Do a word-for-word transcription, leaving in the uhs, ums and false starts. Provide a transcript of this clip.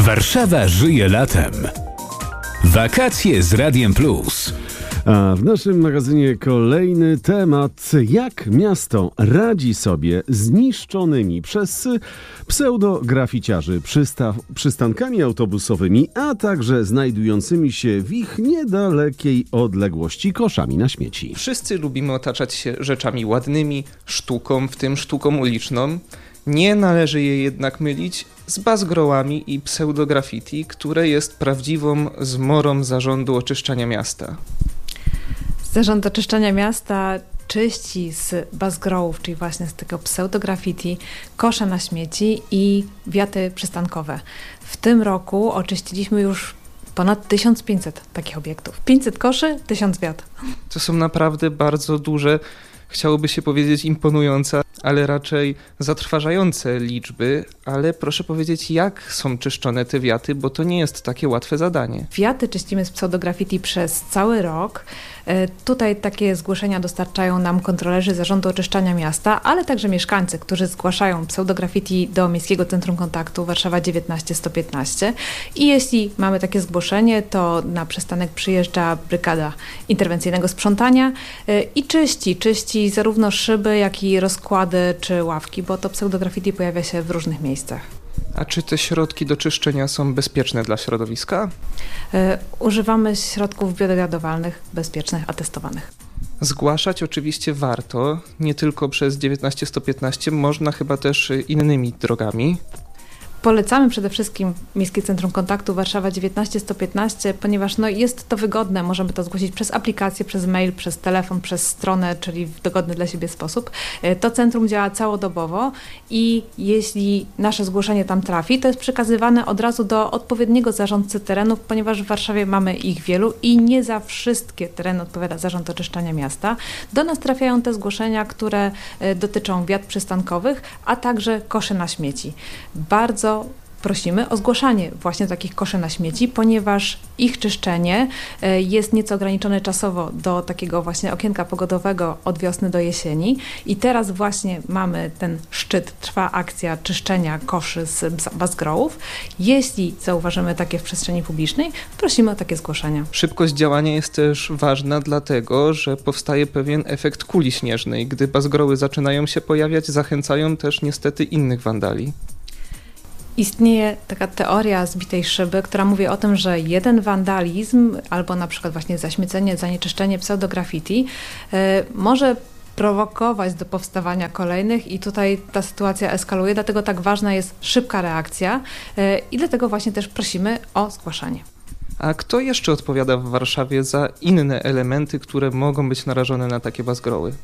Warszawa żyje latem. Wakacje z Radiem Plus. A w naszym magazynie kolejny temat. Jak miasto radzi sobie z niszczonymi przez pseudograficiarzy przysta- przystankami autobusowymi, a także znajdującymi się w ich niedalekiej odległości koszami na śmieci. Wszyscy lubimy otaczać się rzeczami ładnymi, sztuką, w tym sztuką uliczną. Nie należy je jednak mylić z bazgrołami i pseudograffiti, które jest prawdziwą zmorą Zarządu Oczyszczania Miasta. Zarząd Oczyszczania Miasta czyści z bazgrołów, czyli właśnie z tego pseudograffiti, kosze na śmieci i wiaty przystankowe. W tym roku oczyściliśmy już ponad tysiąc pięćset takich obiektów. pięćset koszy, tysiąc wiat. To są naprawdę bardzo duże, chciałoby się powiedzieć imponujące, ale raczej zatrważające liczby, ale proszę powiedzieć, jak są czyszczone te wiaty, bo to nie jest takie łatwe zadanie. Wiaty czyścimy z pseudograffiti przez cały rok. Tutaj takie zgłoszenia dostarczają nam kontrolerzy Zarządu Oczyszczania Miasta, ale także mieszkańcy, którzy zgłaszają pseudograffiti do Miejskiego Centrum Kontaktu Warszawa dziewiętnaście sto piętnaście. I jeśli mamy takie zgłoszenie, to na przystanek przyjeżdża brygada interwencyjnego sprzątania i czyści, czyści zarówno szyby, jak i rozkłady czy ławki, bo to pseudograffiti pojawia się w różnych miejscach. A czy te środki do czyszczenia są bezpieczne dla środowiska? Y, używamy środków biodegradowalnych, bezpiecznych, atestowanych. Zgłaszać oczywiście warto, nie tylko przez dziewiętnaście sto piętnaście, można chyba też innymi drogami. Polecamy przede wszystkim Miejskie Centrum Kontaktu Warszawa dziewiętnaście sto piętnaście, ponieważ no, jest to wygodne, możemy to zgłosić przez aplikację, przez mail, przez telefon, przez stronę, czyli w dogodny dla siebie sposób. To centrum działa całodobowo i jeśli nasze zgłoszenie tam trafi, to jest przekazywane od razu do odpowiedniego zarządcy terenów, ponieważ w Warszawie mamy ich wielu i nie za wszystkie tereny odpowiada Zarząd Oczyszczania Miasta. Do nas trafiają te zgłoszenia, które dotyczą wiat przystankowych, a także koszy na śmieci. Bardzo prosimy o zgłaszanie właśnie takich koszy na śmieci, ponieważ ich czyszczenie jest nieco ograniczone czasowo do takiego właśnie okienka pogodowego od wiosny do jesieni i teraz właśnie mamy ten szczyt, trwa akcja czyszczenia koszy z bazgrołów. Jeśli zauważymy takie w przestrzeni publicznej, prosimy o takie zgłoszenia. Szybkość działania jest też ważna, dlatego że powstaje pewien efekt kuli śnieżnej. Gdy bazgroły zaczynają się pojawiać, zachęcają też niestety innych wandali. Istnieje taka teoria zbitej szyby, która mówi o tym, że jeden wandalizm albo na przykład właśnie zaśmiecenie, zanieczyszczenie pseudograffiti yy, może prowokować do powstawania kolejnych i tutaj ta sytuacja eskaluje, dlatego tak ważna jest szybka reakcja yy, i dlatego właśnie też prosimy o zgłaszanie. A kto jeszcze odpowiada w Warszawie za inne elementy, które mogą być narażone na takie bazgroły?